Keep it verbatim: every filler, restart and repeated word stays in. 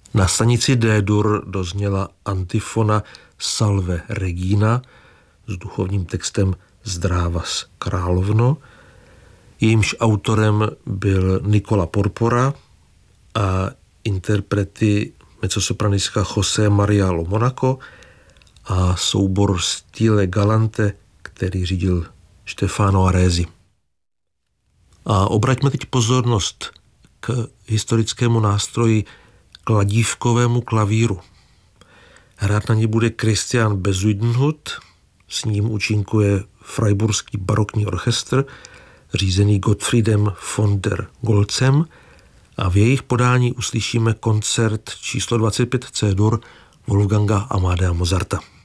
Na stanici D-dur dozněla antifona Salve Regina s duchovním textem Zdrávas královno. Jejímž autorem byl Nikola Porpora a interprety mezzosopranistka José María Lo Monaco a soubor Stile Galante, který řídil Stefano Aresi. A obraťme teď pozornost k historickému nástroji kladívkovému klavíru. Hrát na ní bude Christian Bezuidenhout, s ním účinkuje Freiburský barokní orchestr, řízený Gottfriedem von der Goltzem, a v jejich podání uslyšíme koncert číslo dvacet pět C-dur Wolfganga Amadea Mozarta.